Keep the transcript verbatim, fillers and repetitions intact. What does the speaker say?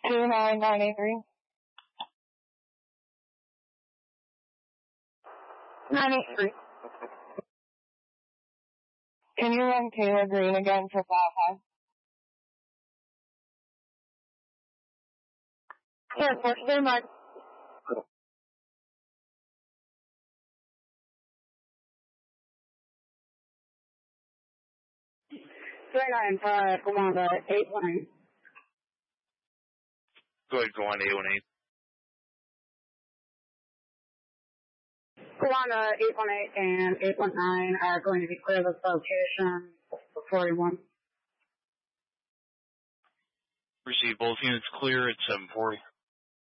two nine nine eight three. nine eight three. Can you run Taylor Green again for five five? Yes, thank you very much. three nine five, come on, eight one eight. Go ahead, go on eight one eight. Kawanda eight one eight and eight one nine are going to be clear this location for forty-one. Receive both units clear at seven forty.